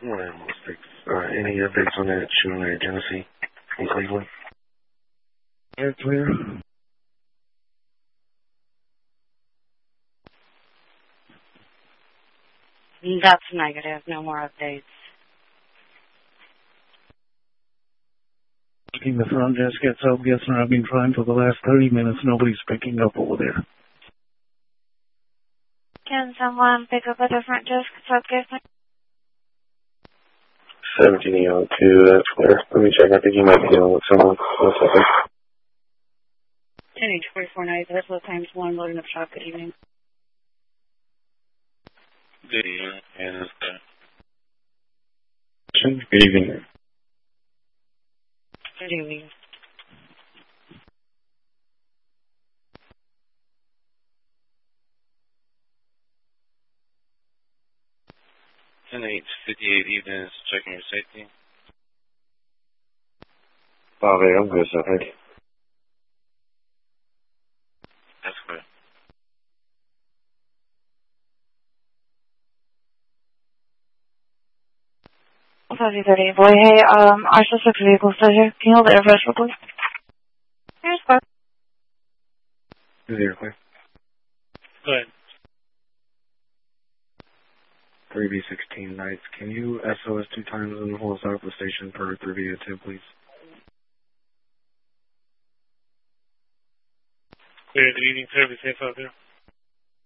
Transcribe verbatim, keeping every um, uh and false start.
Morning, Mister Uh, any updates on that shooting at Genesee in Cleveland? Yeah, clear. That's negative. No more updates. Checking the front desk at South Gessner. I've been trying for the last thirty minutes. Nobody's picking up over there. Can someone pick up at the front desk at South Gessner? seventeen oh two, that's clear. Let me check. I think you might be dealing with someone. One second. ten H forty-four ninety, that's what times one, loading up shop. Good evening. Good evening. And uh, Good evening. Good evening. ten eight fifty-eight evenings, checking your safety. five eight, I'm good, sir. Thank you. That's clear. five thirty, boy, hey, um, our suspect vehicle still here. Can you hold the air fresh real quick? Here's five. Zero clear. Go ahead. three B sixteen Nights. Can you S O S two times and hold us out of the station per three B two, please? Clear, good evening, sir. Be safe out there.